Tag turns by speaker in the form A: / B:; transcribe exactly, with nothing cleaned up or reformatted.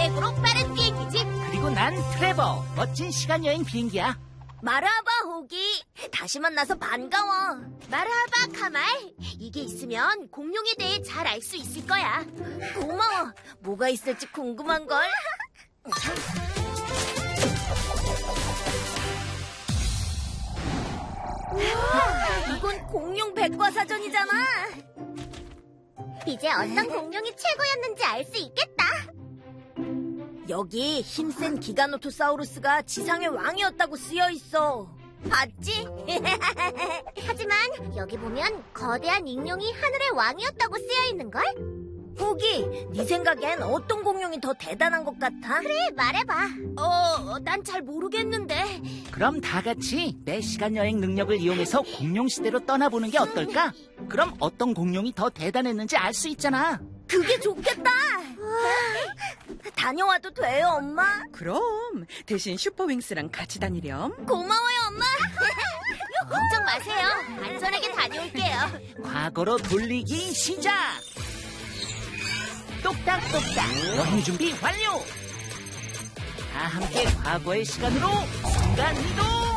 A: 최고로 빠른 비행기지.
B: 그리고 난 트레버, 멋진 시간여행 비행기야.
A: 마라바 호기, 다시 만나서 반가워. 마라바 카말, 이게 있으면 공룡에 대해 잘 알 수 있을 거야. 고마워. 뭐가 있을지 궁금한걸. 우와, 이건 공룡 백과사전이잖아. 이제 어떤 공룡이 최고였는지 알 수 있겠다. 여기 힘센 기가노토사우루스가 지상의 왕이었다고 쓰여 있어. 봤지? 하지만 여기 보면 거대한 익룡이 하늘의 왕이었다고 쓰여 있는걸? 호기, 네 생각엔 어떤 공룡이 더 대단한 것 같아? 그래, 말해봐. 어, 난 잘 모르겠는데.
B: 그럼 다 같이 내 시간여행 능력을 이용해서 공룡 시대로 떠나보는 게 어떨까? 그럼 어떤 공룡이 더 대단했는지 알 수 있잖아.
A: 그게 좋겠다. 다녀와도 돼요, 엄마?
C: 그럼 대신 슈퍼윙스랑 같이 다니렴.
A: 고마워요, 엄마. 걱정 마세요. 안전하게 다녀올게요.
B: 과거로 돌리기 시작! 똑딱똑딱 여행 준비 완료! 다 함께 과거의 시간으로 순간이동!